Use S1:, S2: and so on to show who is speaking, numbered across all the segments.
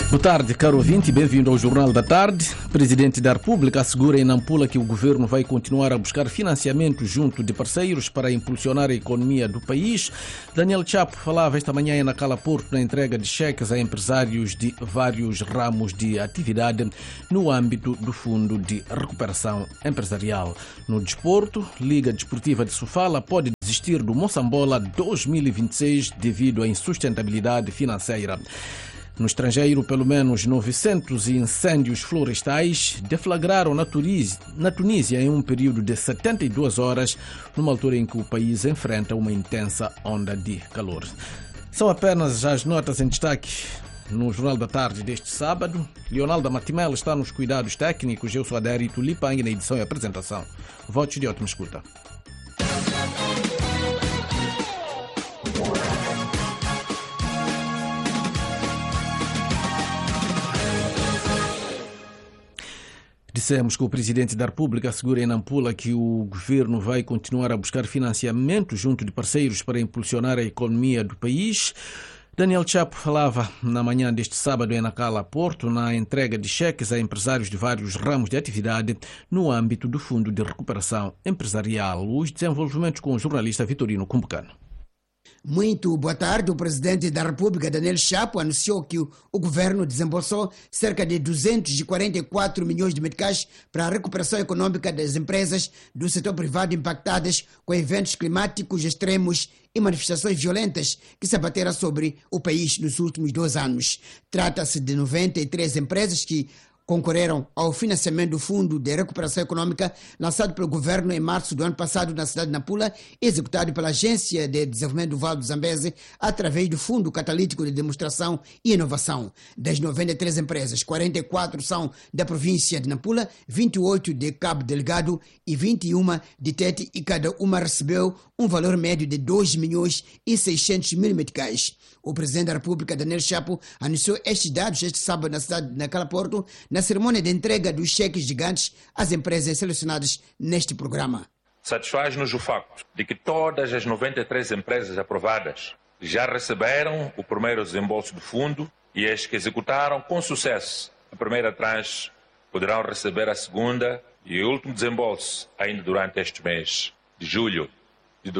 S1: Boa tarde, caro ouvinte, bem-vindo ao Jornal da Tarde. O Presidente da República assegura em Nampula que o governo vai continuar a buscar financiamento junto de parceiros para impulsionar a economia do país. Daniel Chapo falava esta manhã em Nacala Porto na entrega de cheques a empresários de vários ramos de atividade no âmbito do Fundo de Recuperação Empresarial. No desporto, Liga Desportiva de Sofala pode desistir do Moçambola 2026 devido à insustentabilidade financeira. No estrangeiro, pelo menos 900 incêndios florestais deflagraram na Tunísia em um período de 72 horas, numa altura em que o país enfrenta uma intensa onda de calor. São apenas as notas em destaque no Jornal da Tarde deste sábado. Leonardo Matimel está nos cuidados técnicos. Eu sou Adérito Lipang na edição e apresentação. Votos de ótima escuta. Dissemos que o Presidente da República assegura em Nampula que o governo vai continuar a buscar financiamento junto de parceiros para impulsionar a economia do país. Daniel Chapo falava na manhã deste sábado em Nacala Porto na entrega de cheques a empresários de vários ramos de atividade no âmbito do Fundo de Recuperação Empresarial. Os desenvolvimentos com o jornalista Vitorino Cumbucano.
S2: Muito boa tarde. O Presidente da República, Daniel Chapo, anunciou que o governo desembolsou cerca de 244 milhões de meticais para a recuperação econômica das empresas do setor privado impactadas com eventos climáticos extremos e manifestações violentas que se abateram sobre o país nos últimos 2 anos. Trata-se de 93 empresas que concorreram ao financiamento do Fundo de Recuperação Econômica lançado pelo governo em março do ano passado na cidade de Nampula, executado pela Agência de Desenvolvimento do Vale do Zambeze através do Fundo Catalítico de Demonstração e Inovação. Das 93 empresas, 44 são da província de Nampula, 28 de Cabo Delgado e 21 de Tete, e cada uma recebeu um valor médio de 2.600.000 meticais. O Presidente da República, Daniel Chapo, anunciou estes dados este sábado na cidade de Nacala Porto, na cerimônia de entrega dos cheques gigantes às empresas selecionadas neste programa.
S3: Satisfaz-nos o facto de que todas as 93 empresas aprovadas já receberam o primeiro desembolso do fundo, e as que executaram com sucesso a primeira tranche poderão receber a segunda e o último desembolso ainda durante este mês de julho de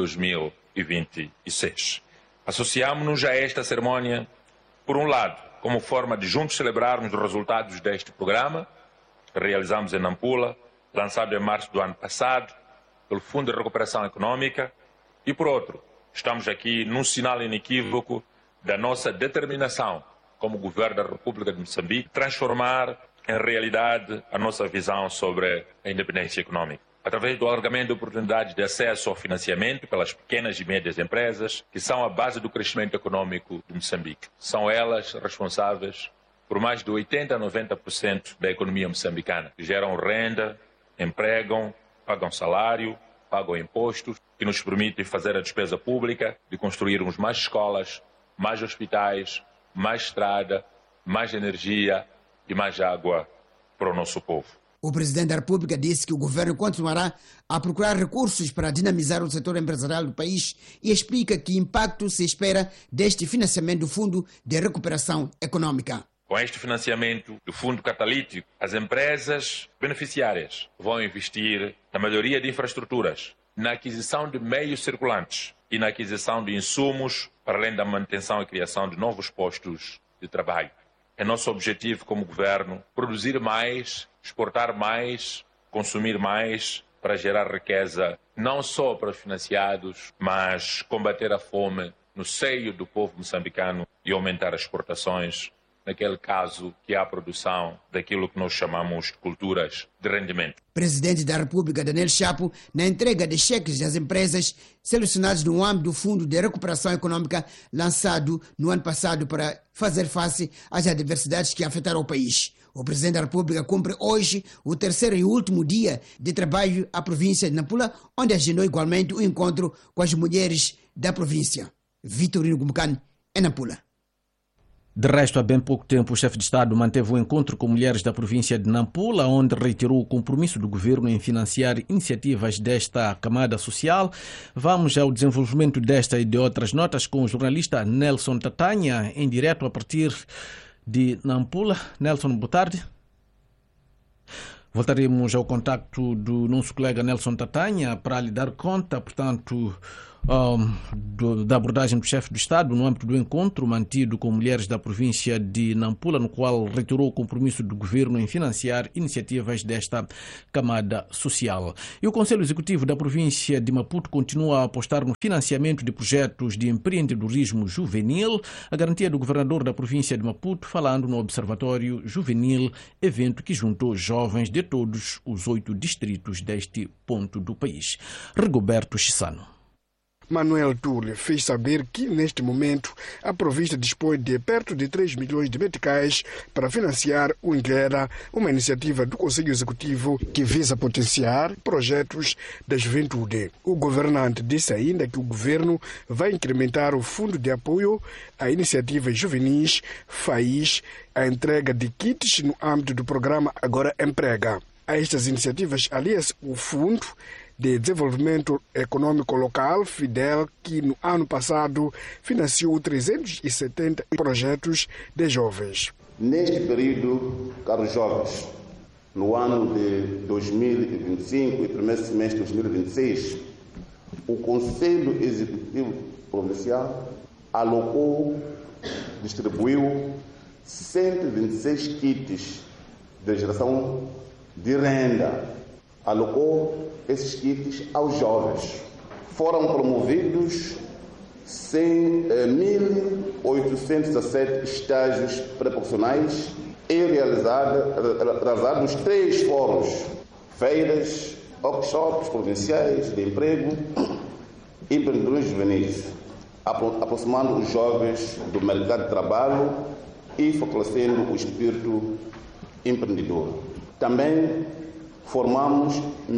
S3: 2026. Associamos-nos a esta cerimônia, por um lado, como forma de juntos celebrarmos os resultados deste programa, que realizamos em Nampula, lançado em março do ano passado, pelo Fundo de Recuperação Econômica, e por outro, estamos aqui num sinal inequívoco da nossa determinação, como Governo da República de Moçambique, transformar em realidade a nossa visão sobre a independência econômica, através do alargamento de oportunidades de acesso ao financiamento pelas pequenas e médias empresas, que são a base do crescimento econômico de Moçambique. São elas responsáveis por mais de 80% a 90% da economia moçambicana, que geram renda, empregam, pagam salário, pagam impostos, que nos permitem fazer a despesa pública, de construirmos mais escolas, mais hospitais, mais estrada, mais energia e mais água para o nosso povo.
S2: O Presidente da República disse que o governo continuará a procurar recursos para dinamizar o setor empresarial do país e explica que impacto se espera deste financiamento do Fundo de Recuperação Econômica.
S3: Com este financiamento do Fundo Catalítico, as empresas beneficiárias vão investir na melhoria de infraestruturas, na aquisição de meios circulantes e na aquisição de insumos, para além da manutenção e criação de novos postos de trabalho. É nosso objetivo como governo produzir mais, exportar mais, consumir mais, para gerar riqueza não só para os financiados, mas combater a fome no seio do povo moçambicano e aumentar as exportações, naquele caso que é a produção daquilo que nós chamamos de culturas de rendimento.
S2: Presidente da República, Daniel Chapo, na entrega de cheques às empresas selecionadas no âmbito do Fundo de Recuperação Econômica lançado no ano passado para fazer face às adversidades que afetaram o país. O Presidente da República cumpre hoje o terceiro e último dia de trabalho à província de Nampula, onde agendou igualmente o encontro com as mulheres da província. Vitorino Cumbucano, em Nampula.
S1: De resto, há bem pouco tempo, o chefe de Estado manteve um encontro com mulheres da província de Nampula, onde reiterou o compromisso do governo em financiar iniciativas desta camada social. Vamos ao desenvolvimento desta e de outras notas com o jornalista Nelson Tatanha, em direto a partir de Nampula. Nelson, boa tarde. Voltaremos ao contacto do nosso colega Nelson Tatanha para lhe dar conta, portanto, da abordagem do chefe do Estado no âmbito do encontro mantido com mulheres da província de Nampula, no qual reiterou o compromisso do governo em financiar iniciativas desta camada social. E o Conselho Executivo da província de Maputo continua a apostar no financiamento de projetos de empreendedorismo juvenil, a garantia do governador da província de Maputo, falando no Observatório Juvenil, evento que juntou jovens de todos os 8 distritos deste ponto do país. Rigoberto Chissano.
S4: Manuel Tule fez saber que, neste momento, a província dispõe de perto de 3 milhões de meticais para financiar o Inguera, uma iniciativa do Conselho Executivo que visa potenciar projetos da juventude. O governante disse ainda que o governo vai incrementar o fundo de apoio a iniciativas juvenis, FAIS, a entrega de kits no âmbito do programa Agora Emprega. A estas iniciativas alia-se o Fundo de Desenvolvimento Econômico Local, FIDEL, que no ano passado financiou 370 projetos de jovens.
S5: Neste período, caros jovens, no ano de 2025 e primeiro semestre de 2026, o Conselho Executivo Provincial distribuiu 126 kits de geração de renda, alocou esses kits aos jovens. Foram promovidos 1.817 estágios pré-profissionais e realizados 3 fóruns, feiras, workshops provinciais de emprego e empreendedorismo juvenis, aproximando os jovens do mercado de trabalho e fortalecendo o espírito empreendedor. Também formamos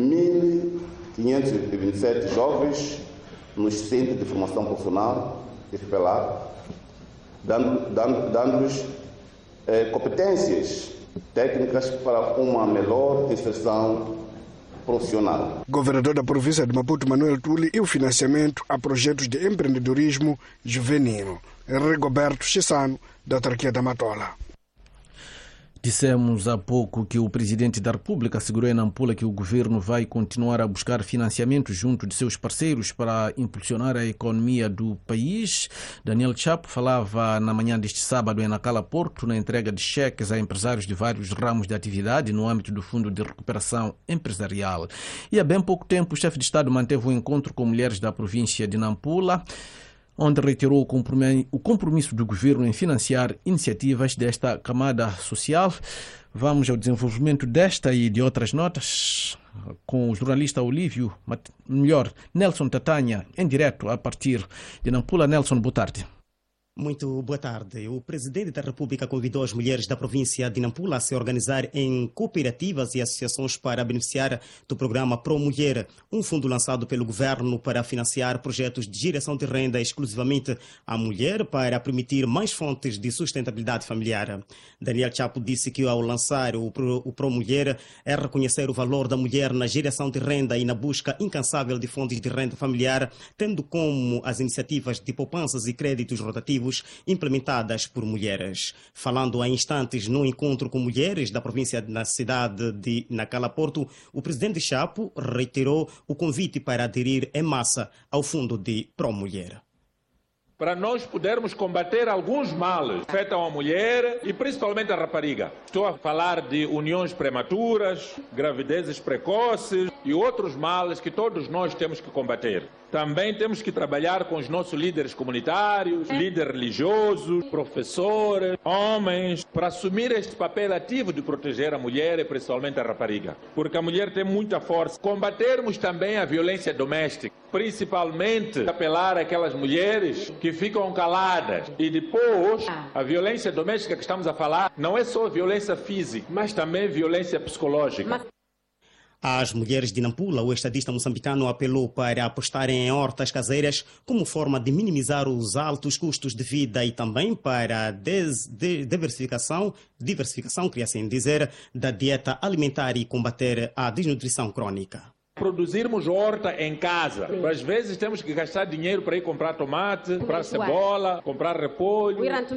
S5: 1.527 jovens nos centros de formação profissional, FPLA, dando-lhes competências técnicas para uma melhor inserção profissional.
S4: Governador da província de Maputo, Manuel Tule, e o financiamento a projetos de empreendedorismo juvenil. Rigoberto Chissano, da autarquia da Matola.
S1: Dissemos há pouco que o Presidente da República assegurou em Nampula que o governo vai continuar a buscar financiamento junto de seus parceiros para impulsionar a economia do país. Daniel Chapo falava na manhã deste sábado em Nacala Porto na entrega de cheques a empresários de vários ramos de atividade no âmbito do Fundo de Recuperação Empresarial. E há bem pouco tempo o chefe de Estado manteve um encontro com mulheres da província de Nampula, onde reiterou o compromisso do governo em financiar iniciativas desta camada social. Vamos ao desenvolvimento desta e de outras notas com o jornalista Nelson Tatanha, em direto a partir de Nampula. Nelson, boa tarde.
S6: Muito boa tarde. O Presidente da República convidou as mulheres da província de Nampula a se organizar em cooperativas e associações para beneficiar do programa Pro Mulher, um fundo lançado pelo governo para financiar projetos de geração de renda exclusivamente à mulher para permitir mais fontes de sustentabilidade familiar. Daniel Chapo disse que ao lançar o Pro Mulher é reconhecer o valor da mulher na geração de renda e na busca incansável de fontes de renda familiar, tendo como as iniciativas de poupanças e créditos rotativos implementadas por mulheres. Falando há instantes no encontro com mulheres da província na cidade de Nacala Porto, o presidente Chapo reiterou o convite para aderir em massa ao fundo de Pro Mulher.
S3: Para nós podermos combater alguns males que afetam a mulher e principalmente a rapariga. Estou a falar de uniões prematuras, gravidezes precoces e outros males que todos nós temos que combater. Também temos que trabalhar com os nossos líderes comunitários, líderes religiosos, professores, homens, para assumir este papel ativo de proteger a mulher e principalmente a rapariga. Porque a mulher tem muita força. Combatermos também a violência doméstica, principalmente apelar àquelas mulheres que ficam caladas. E depois, a violência doméstica que estamos a falar não é só violência física, mas também violência psicológica.
S6: Às mulheres de Nampula, o estadista moçambicano apelou para apostarem em hortas caseiras como forma de minimizar os altos custos de vida e também para a diversificação, queria assim dizer, da dieta alimentar e combater a desnutrição crônica.
S3: Produzirmos horta em casa. Às vezes temos que gastar dinheiro para ir comprar tomate, comprar cebola, comprar repolho,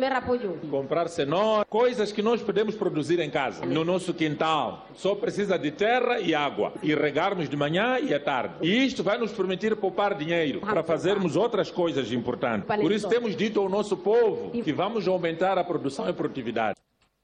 S3: comprar cenoura, coisas que nós podemos produzir em casa, no nosso quintal. Só precisa de terra e água e regarmos de manhã e à tarde. E isto vai nos permitir poupar dinheiro para fazermos outras coisas importantes. Por isso temos dito ao nosso povo que vamos aumentar a produção e produtividade.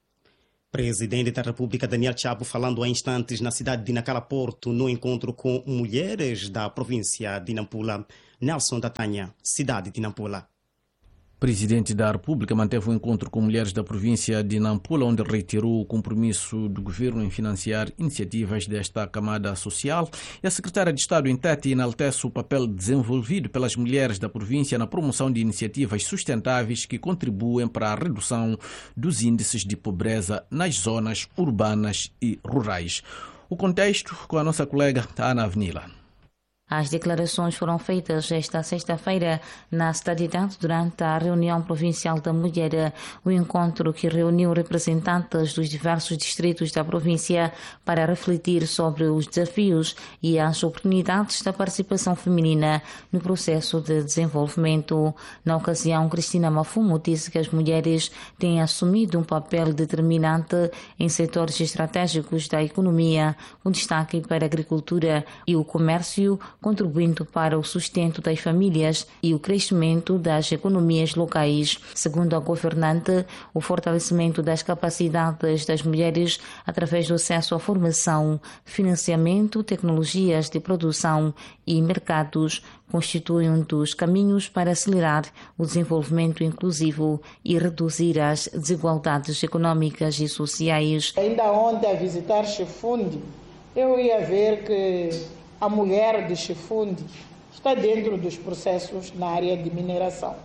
S6: Presidente da República Daniel Chapo falando há instantes na cidade de Nacala Porto no encontro com mulheres da província de Nampula. Nelson da Tanha, cidade de Nampula.
S1: Presidente da República manteve um encontro com mulheres da província de Nampula, onde reiterou o compromisso do governo em financiar iniciativas desta camada social. E a secretária de Estado em Tete enaltece o papel desenvolvido pelas mulheres da província na promoção de iniciativas sustentáveis que contribuem para a redução dos índices de pobreza nas zonas urbanas e rurais. O contexto com a nossa colega Ana Avenila.
S7: As declarações foram feitas esta sexta-feira na cidade de Tete durante a reunião provincial da mulher, o encontro que reuniu representantes dos diversos distritos da província para refletir sobre os desafios e as oportunidades da participação feminina no processo de desenvolvimento. Na ocasião, Cristina Mafumo disse que as mulheres têm assumido um papel determinante em setores estratégicos da economia, com destaque para a agricultura e o comércio, contribuindo para o sustento das famílias e o crescimento das economias locais. Segundo a governante, o fortalecimento das capacidades das mulheres através do acesso à formação, financiamento, tecnologias de produção e mercados constitui um dos caminhos para acelerar o desenvolvimento inclusivo e reduzir as desigualdades econômicas e sociais.
S8: Ainda ontem, a visitar Chifundi, eu ia ver que a mulher de Chifundi está dentro dos processos na área de mineração.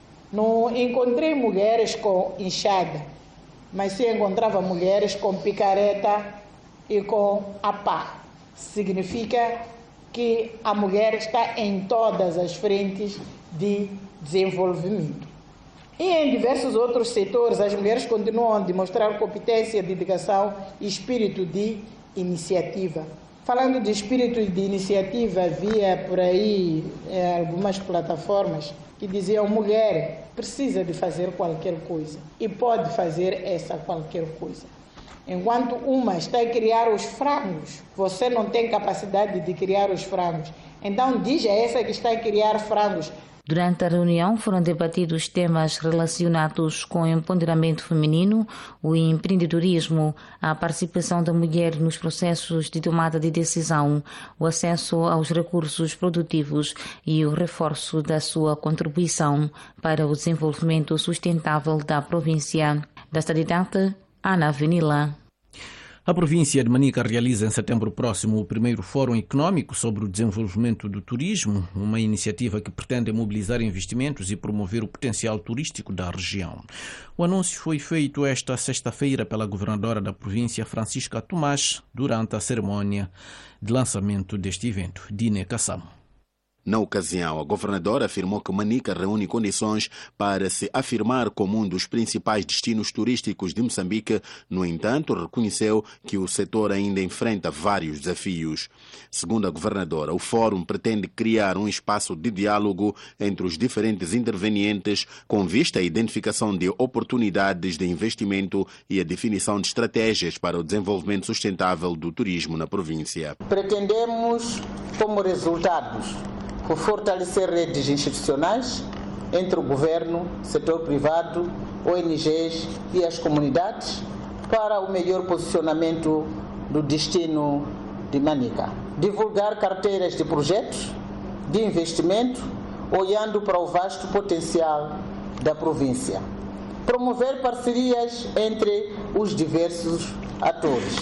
S8: Não encontrei mulheres com enxada, mas sim encontrava mulheres com picareta e com a pá. Significa que a mulher está em todas as frentes de desenvolvimento. E em diversos outros setores, as mulheres continuam a demonstrar competência, dedicação e espírito de iniciativa. Falando de espírito de iniciativa, havia por aí algumas plataformas que diziam: mulher precisa de fazer qualquer coisa e pode fazer essa qualquer coisa. Enquanto uma está a criar os frangos, você não tem capacidade de criar os frangos. Então diz a essa que está a criar frangos.
S7: Durante a reunião foram debatidos temas relacionados com o empoderamento feminino, o empreendedorismo, a participação da mulher nos processos de tomada de decisão, o acesso aos recursos produtivos e o reforço da sua contribuição para o desenvolvimento sustentável da província. Da cidade de Tete, Ana Avenila.
S1: A província de Manica realiza em setembro próximo o primeiro Fórum Econômico sobre o Desenvolvimento do Turismo, uma iniciativa que pretende mobilizar investimentos e promover o potencial turístico da região. O anúncio foi feito esta sexta-feira pela governadora da província, Francisca Tomás, durante a cerimónia de lançamento deste evento, Dine Kassam.
S9: Na ocasião, a governadora afirmou que Manica reúne condições para se afirmar como um dos principais destinos turísticos de Moçambique. No entanto, reconheceu que o setor ainda enfrenta vários desafios. Segundo a governadora, o fórum pretende criar um espaço de diálogo entre os diferentes intervenientes com vista à identificação de oportunidades de investimento e a definição de estratégias para o desenvolvimento sustentável do turismo na província.
S8: Pretendemos, como resultados, fortalecer redes institucionais entre o governo, setor privado, ONGs e as comunidades para o melhor posicionamento do destino de Manica. Divulgar carteiras de projetos de investimento, olhando para o vasto potencial da província. Promover parcerias entre os diversos atores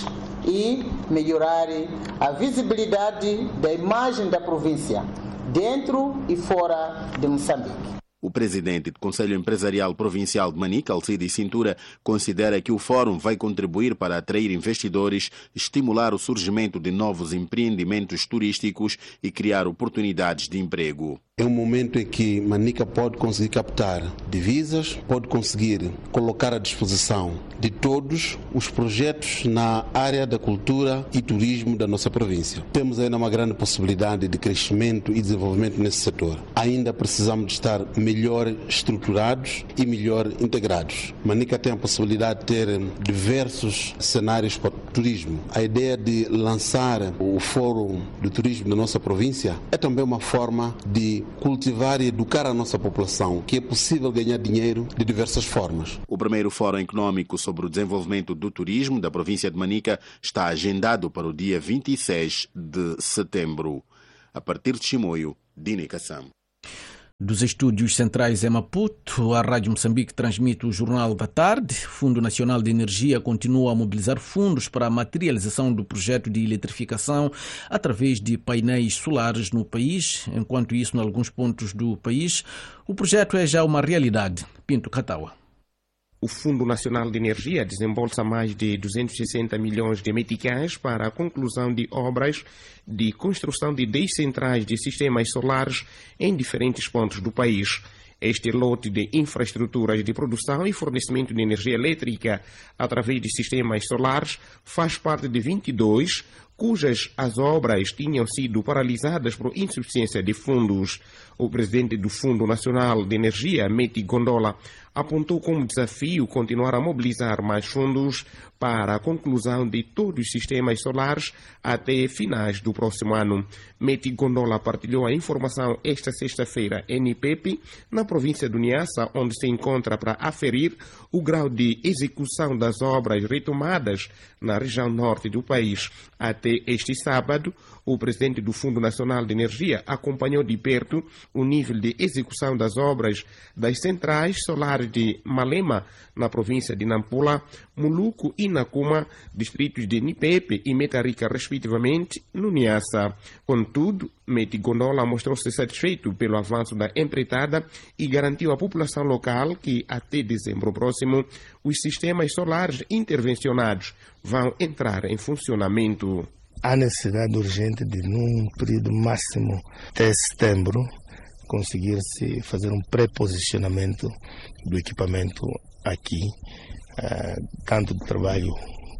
S8: e melhorar a visibilidade da imagem da província dentro e fora de Moçambique.
S9: O presidente do Conselho Empresarial Provincial de Manica, Alcides Cintura, considera que o fórum vai contribuir para atrair investidores, estimular o surgimento de novos empreendimentos turísticos e criar oportunidades de emprego.
S10: É um momento em que Manica pode conseguir captar divisas, pode conseguir colocar à disposição de todos os projetos na área da cultura e turismo da nossa província. Temos ainda uma grande possibilidade de crescimento e desenvolvimento nesse setor. Ainda precisamos de estar melhor estruturados e melhor integrados. Manica tem a possibilidade de ter diversos cenários para o turismo. A ideia de lançar o Fórum do Turismo da nossa província é também uma forma de cultivar e educar a nossa população, que é possível ganhar dinheiro de diversas formas.
S9: O primeiro Fórum Econômico sobre o Desenvolvimento do Turismo da província de Manica está agendado para o dia 26 de setembro. A partir de Chimoio, Dine Kassam.
S1: Dos estúdios centrais em Maputo, a Rádio Moçambique transmite o Jornal da Tarde. O Fundo Nacional de Energia continua a mobilizar fundos para a materialização do projeto de eletrificação através de painéis solares no país. Enquanto isso, em alguns pontos do país, o projeto é já uma realidade. Pinto Catawa.
S11: O Fundo Nacional de Energia desembolsa mais de 260 milhões de meticais para a conclusão de obras de construção de 10 centrais de sistemas solares em diferentes pontos do país. Este lote de infraestruturas de produção e fornecimento de energia elétrica através de sistemas solares faz parte de 22, cujas as obras tinham sido paralisadas por insuficiência de fundos. O presidente do Fundo Nacional de Energia, Meti Gondola, apontou como desafio continuar a mobilizar mais fundos para a conclusão de todos os sistemas solares até finais do próximo ano. Meti Gondola partilhou a informação esta sexta-feira em Nipepe, na província do Niassa, onde se encontra para aferir o grau de execução das obras retomadas na região norte do país. Até este sábado, o presidente do Fundo Nacional de Energia acompanhou de perto o nível de execução das obras das centrais solares de Malema, na província de Nampula, Muluku e Nakuma, distritos de Nipepe e Metarica, respectivamente, no Niassa. Contudo, Meti Gondola mostrou-se satisfeito pelo avanço da empreitada e garantiu à população local que, até dezembro próximo, os sistemas solares intervencionados vão entrar em funcionamento.
S12: Há necessidade urgente de, num período máximo até setembro, conseguir-se fazer um pré-posicionamento do equipamento aqui, tanto do trabalho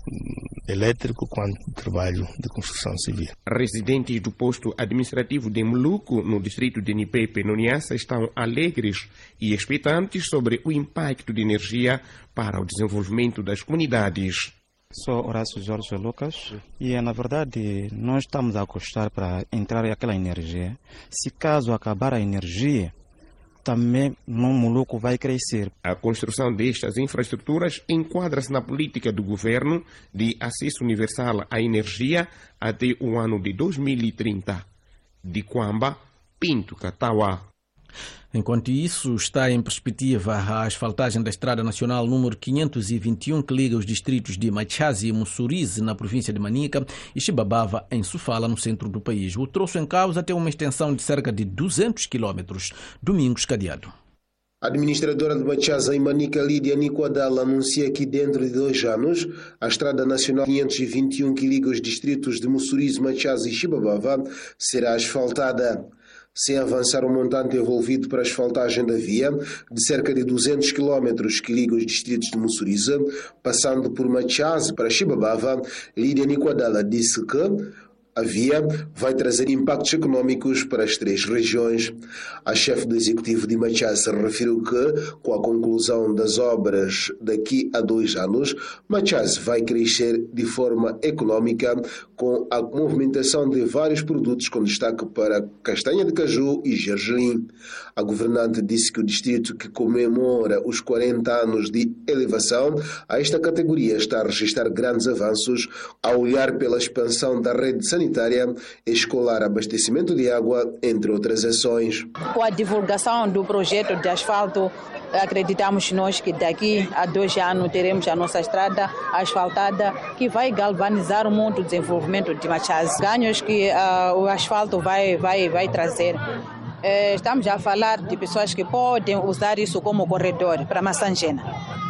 S12: elétrico quanto do trabalho de construção civil.
S11: Residentes do posto administrativo de Muluku, no distrito de Nipepe, no Niassa, estão alegres e expectantes sobre o impacto de energia para o desenvolvimento das comunidades.
S13: Sou Horácio Jorge Lucas e, na verdade, nós estamos a apostar para entrar aquela energia. Se caso acabar a energia, também no Muluku vai crescer.
S11: A construção destas infraestruturas enquadra-se na política do governo de acesso universal à energia até o ano de 2030. De Quamba, Pinto Catawa.
S1: Enquanto isso, está em perspectiva a asfaltagem da Estrada Nacional número 521, que liga os distritos de Machazi e Mussurize, na província de Manica, e Chibabava, em Sofala, no centro do país. O troço em causa tem uma extensão de cerca de 200 quilômetros. Domingos Cadeado.
S14: A administradora de Machaza em Manica, Lídia Nicoadala, anuncia que dentro de 2 anos a Estrada Nacional 521, que liga os distritos de Mussurize, Machaza e Chibabava, será asfaltada. Sem avançar o montante envolvido para a asfaltagem da via, de cerca de 200 km que liga os distritos de Mussurize, passando por Machaze para Chibabava, Lídia Nicoadala disse que a via vai trazer impactos econômicos para as 3 regiões. A chefe do executivo de Machaze referiu que, com a conclusão das obras daqui a 2 anos, Machaze vai crescer de forma econômica com a movimentação de vários produtos, com destaque para castanha de caju e gergelim. A governante disse que o distrito que comemora os 40 anos de elevação a esta categoria está a registrar grandes avanços ao olhar pela expansão da rede sanitária, escolar, abastecimento de água, entre outras ações.
S15: Com a divulgação do projeto de asfalto, acreditamos nós que daqui a 2 anos teremos a nossa estrada asfaltada, que vai galvanizar muito o desenvolvimento de Machaze. Ganhos que o asfalto vai trazer. Estamos a falar de pessoas que podem usar isso como corredor para Massangena.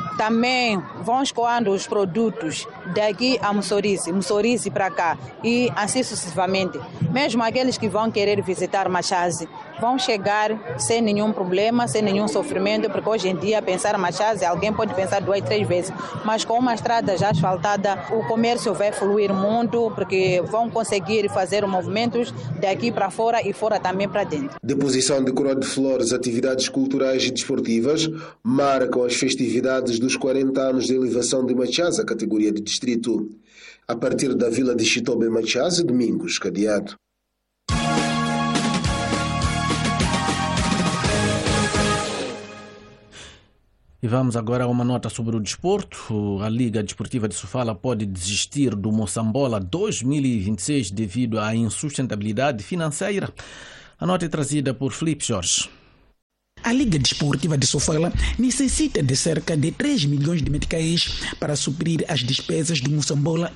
S15: Também vão escoando os produtos daqui a Mussurize para cá e assim sucessivamente. Mesmo aqueles que vão querer visitar Machaze, vão chegar sem nenhum problema, sem nenhum sofrimento, porque hoje em dia pensar Machase, alguém pode pensar 2, 3 vezes, mas com uma estrada já asfaltada, o comércio vai fluir muito, porque vão conseguir fazer movimentos daqui para fora e fora também para dentro.
S14: Deposição de coroa de flores, atividades culturais e desportivas marcam as festividades dos 40 anos de elevação de Machase à categoria de distrito. A partir da vila de Chitobe Machase, Domingos Cadeado.
S1: E vamos agora a uma nota sobre o desporto. A Liga Desportiva de Sofala pode desistir do Moçambola 2026 devido à insustentabilidade financeira. A nota é trazida por Filipe Jorge.
S16: A Liga Desportiva de Sofala necessita de cerca de 3 milhões de meticais para suprir as despesas do Moçambola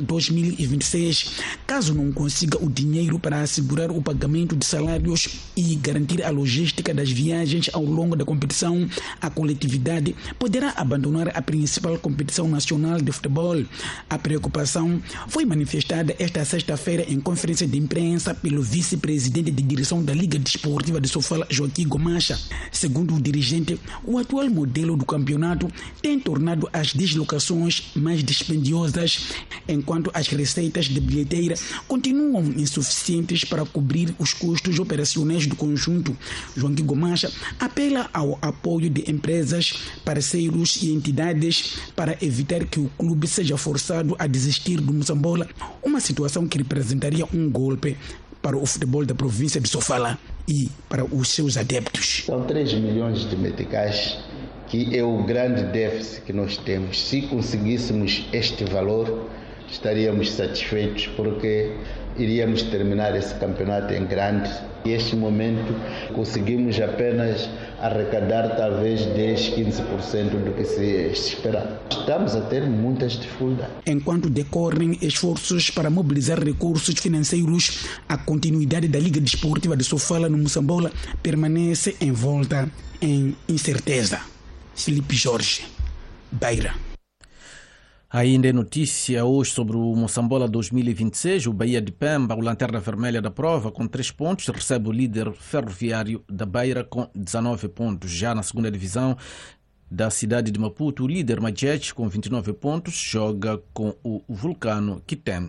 S16: 2026. Caso não consiga o dinheiro para assegurar o pagamento de salários e garantir a logística das viagens ao longo da competição, a coletividade poderá abandonar a principal competição nacional de futebol. A preocupação foi manifestada esta sexta-feira em conferência de imprensa pelo vice-presidente de direção da Liga Desportiva de Sofala, Joaquim Gomacha. Segundo o dirigente, o atual modelo do campeonato tem tornado as deslocações mais dispendiosas, enquanto as receitas de bilheteira continuam insuficientes para cobrir os custos operacionais do conjunto. João Gomacha apela ao apoio de empresas, parceiros e entidades para evitar que o clube seja forçado a desistir do Moçambola, uma situação que representaria um golpe para o futebol da província de Sofala e para os seus adeptos.
S17: São 3 milhões de meticais, que é o grande déficit que nós temos. Se conseguíssemos este valor, estaríamos satisfeitos, porque iríamos terminar esse campeonato em grande. E neste momento conseguimos apenas arrecadar talvez 10, 15% do que se esperava. Estamos a ter muitas dificuldades.
S16: Enquanto decorrem esforços para mobilizar recursos financeiros, a continuidade da Liga Desportiva de Sofala no Moçambola permanece envolta em incerteza. Filipe Jorge, Beira.
S1: Ainda é notícia hoje sobre o Moçambola 2026. O Bahia de Pemba, o lanterna vermelha da prova, com 3 pontos, recebe o líder ferroviário da Beira com 19 pontos. Já na segunda divisão da cidade de Maputo, o líder Majete, com 29 pontos, joga com o Vulcano, que tem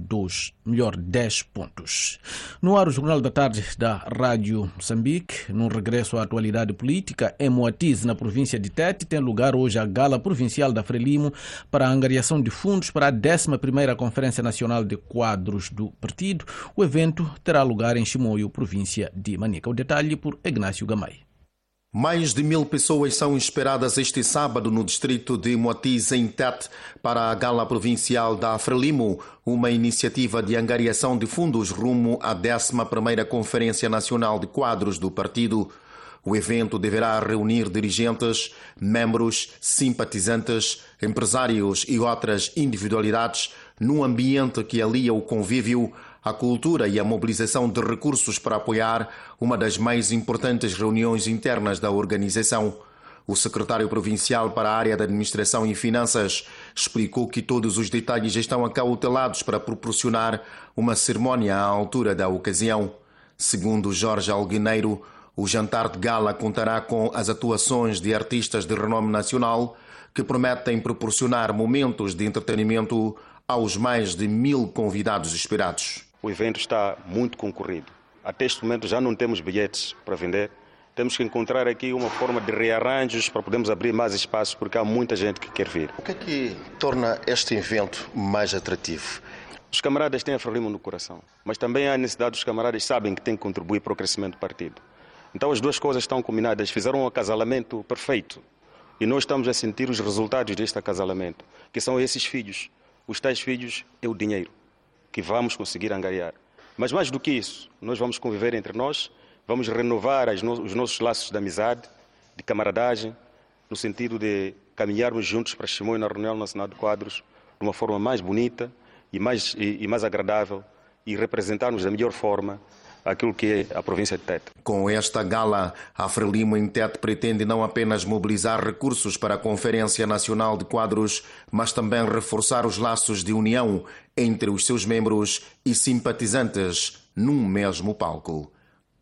S1: 10 pontos. No ar, o Jornal da Tarde da Rádio Moçambique. Num regresso à atualidade política, em Moatize, na província de Tete, tem lugar hoje a Gala Provincial da Frelimo para a angariação de fundos para a 11ª Conferência Nacional de Quadros do Partido. O evento terá lugar em Chimoio, província de Manica. O detalhe por Ignácio Gamay.
S18: Mais de 1000 pessoas são esperadas este sábado no distrito de Moatize, em Tete, para a Gala Provincial da Frelimo, uma iniciativa de angariação de fundos rumo à 11ª Conferência Nacional de Quadros do Partido. O evento deverá reunir dirigentes, membros, simpatizantes, empresários e outras individualidades num ambiente que alia o convívio, a cultura e a mobilização de recursos para apoiar uma das mais importantes reuniões internas da organização. O secretário provincial para a área da Administração e Finanças explicou que todos os detalhes estão acautelados para proporcionar uma cerimónia à altura da ocasião. Segundo Jorge Alguineiro, o jantar de gala contará com as atuações de artistas de renome nacional que prometem proporcionar momentos de entretenimento aos mais de 1000 convidados esperados.
S19: O evento está muito concorrido. Até este momento já não temos bilhetes para vender. Temos que encontrar aqui uma forma de rearranjos para podermos abrir mais espaços, porque há muita gente que quer vir.
S18: O que é que torna este evento mais atrativo?
S19: Os camaradas têm a Frelimo no coração, mas também há a necessidade dos camaradas sabem que têm que contribuir para o crescimento do partido. Então as duas coisas estão combinadas, fizeram um acasalamento perfeito. E nós estamos a sentir os resultados deste acasalamento, que são esses filhos. Os tais filhos é o dinheiro que vamos conseguir angariar. Mas mais do que isso, nós vamos conviver entre nós, vamos renovar os nossos laços de amizade, de camaradagem, no sentido de caminharmos juntos para Chimoio na Reunião Nacional de Quadros de uma forma mais bonita e mais agradável e representarmos da melhor forma aquilo que é a província de Tete.
S18: Com esta gala, a Frelimo em Tete pretende não apenas mobilizar recursos para a Conferência Nacional de Quadros, mas também reforçar os laços de união entre os seus membros e simpatizantes num mesmo palco.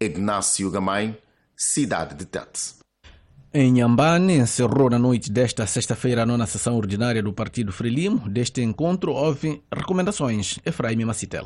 S18: Ignácio Gamay, cidade de Tete.
S1: Em Inhambane, encerrou na noite desta sexta-feira a 9ª sessão ordinária do Partido Frelimo. Deste encontro houve recomendações. Efraim Macitela.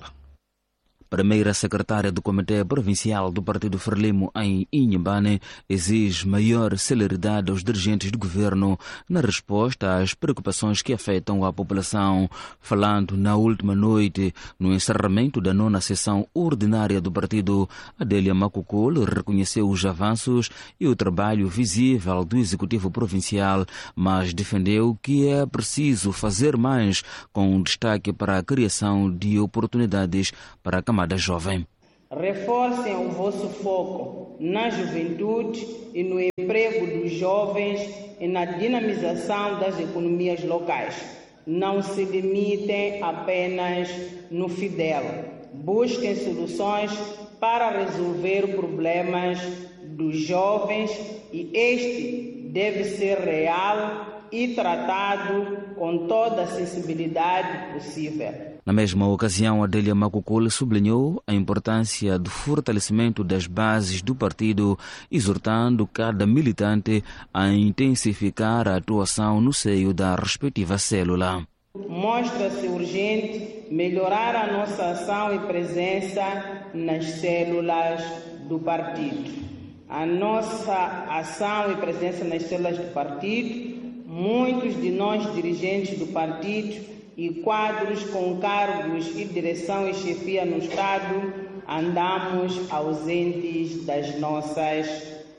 S20: Primeira secretária do Comitê Provincial do Partido Frelimo em Inhambane exige maior celeridade aos dirigentes do governo na resposta às preocupações que afetam a população. Falando na última noite, no encerramento da 9ª sessão ordinária do partido, Adélia Macucol reconheceu os avanços e o trabalho visível do Executivo Provincial, mas defendeu que é preciso fazer mais, com destaque para a criação de oportunidades para a camada jovem.
S21: Reforcem o vosso foco na juventude e no emprego dos jovens e na dinamização das economias locais. Não se limitem apenas no FIDEL. Busquem soluções para resolver problemas dos jovens e este deve ser real e tratado com toda a sensibilidade possível.
S20: Na mesma ocasião, Adélia Macucol sublinhou a importância do fortalecimento das bases do partido, exortando cada militante a intensificar a atuação no seio da respectiva célula.
S21: Mostra-se urgente melhorar a nossa ação e presença nas células do partido. A nossa ação e presença nas células do partido, muitos de nós dirigentes do partido e quadros com cargos e direção e chefia no Estado, andamos ausentes das nossas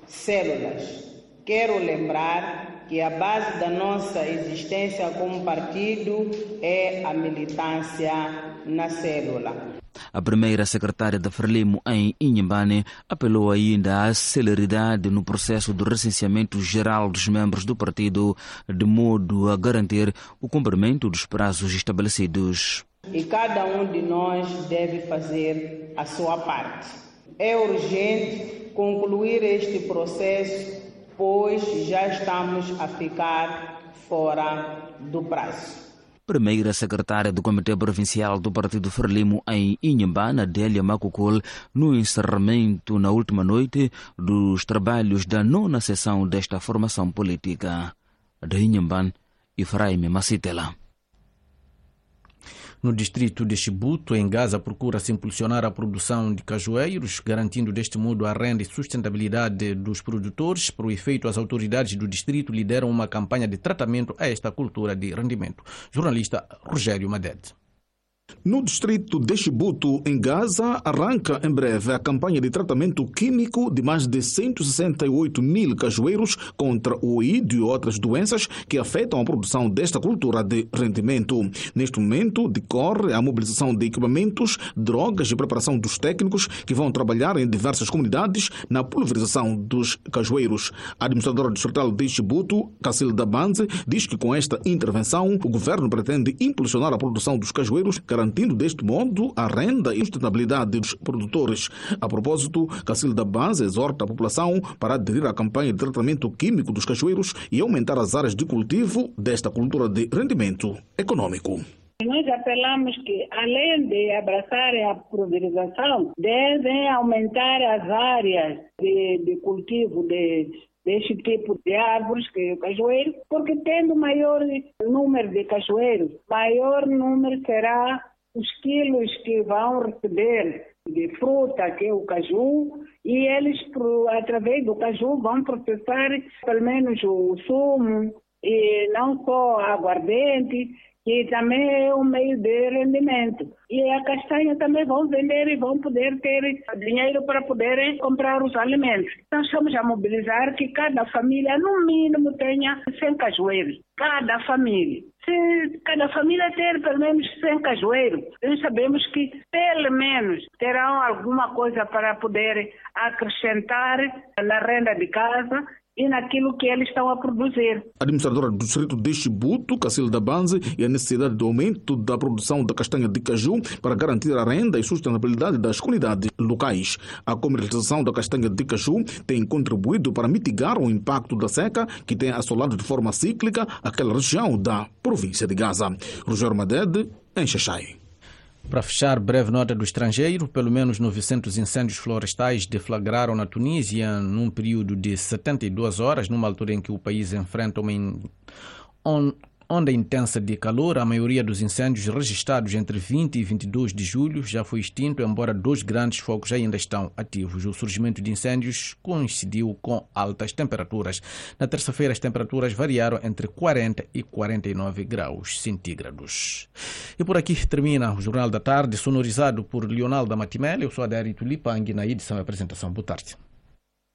S21: células. Quero lembrar que a base da nossa existência como partido é a militância na célula.
S20: A primeira secretária da Frelimo em Inhambane apelou ainda à celeridade no processo de recenseamento geral dos membros do partido, de modo a garantir o cumprimento dos prazos estabelecidos.
S21: E cada um de nós deve fazer a sua parte. É urgente concluir este processo, pois já estamos a ficar fora do prazo.
S20: Primeira secretária do Comitê Provincial do Partido Frelimo em Inhambane, Adélia Macucol, no encerramento na última noite dos trabalhos da 9ª sessão desta formação política. De Inhambane, Efraim Macitela.
S1: No distrito de Chibuto, em Gaza, procura-se impulsionar a produção de cajueiros, garantindo deste modo a renda e sustentabilidade dos produtores. Para o efeito, as autoridades do distrito lideram uma campanha de tratamento a esta cultura de rendimento. Jornalista Rogério Madede.
S22: No distrito de Chibuto, em Gaza, arranca em breve a campanha de tratamento químico de mais de 168 mil cajueiros contra o AIDS e outras doenças que afetam a produção desta cultura de rendimento. Neste momento, decorre a mobilização de equipamentos, drogas e preparação dos técnicos que vão trabalhar em diversas comunidades na pulverização dos cajueiros. A administradora distrital de Chibuto, Cacilda Banze, diz que com esta intervenção o governo pretende impulsionar a produção dos cajueiros, garantindo deste modo a renda e sustentabilidade dos produtores. A propósito, Cacilda Banze exorta a população para aderir à campanha de tratamento químico dos cajueiros e aumentar as áreas de cultivo desta cultura de rendimento econômico.
S23: Nós apelamos que, além de abraçarem a pulverização, devem aumentar as áreas de cultivo deste tipo de árvores, que é o cajueiro, porque tendo maior número de cajueiros, maior número será os quilos que vão receber de fruta, que é o caju, e eles, através do caju, vão processar pelo menos o sumo, e não só aguardente, que também é um meio de rendimento. E a castanha também vão vender e vão poder ter dinheiro para poderem comprar os alimentos. Nós estamos a mobilizar que cada família, no mínimo, tenha 100 cajueiros. Cada família. Se cada família ter pelo menos 100 cajueiros, nós sabemos que pelo menos terão alguma coisa para poder acrescentar na renda de casa e naquilo que eles estão a produzir.
S22: A administradora do distrito de Chibuto, Cacilda Banze, e a necessidade de aumento da produção da castanha de caju para garantir a renda e sustentabilidade das comunidades locais. A comercialização da castanha de caju tem contribuído para mitigar o impacto da seca que tem assolado de forma cíclica aquela região da província de Gaza. Rogério Madede, em Xaxai.
S1: Para fechar, breve nota do estrangeiro, pelo menos 900 incêndios florestais deflagraram na Tunísia num período de 72 horas, numa altura em que o país enfrenta uma onda intensa de calor. A maioria dos incêndios registrados entre 20 e 22 de julho já foi extinto, embora 2 grandes focos ainda estão ativos. O surgimento de incêndios coincidiu com altas temperaturas. Na terça-feira, as temperaturas variaram entre 40 e 49 graus centígrados. E por aqui termina o Jornal da Tarde, sonorizado por Leonardo Matimel. Eu sou Adérito Lipang, na edição e apresentação. Boa tarde.